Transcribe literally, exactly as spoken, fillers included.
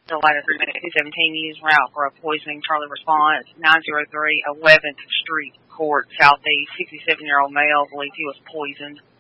Delay of three minutes. two seventeen used route for a poisoning. Charlie response. nine oh three eleventh Street Court, Southeast. sixty-seven-year-old male believed he was poisoned.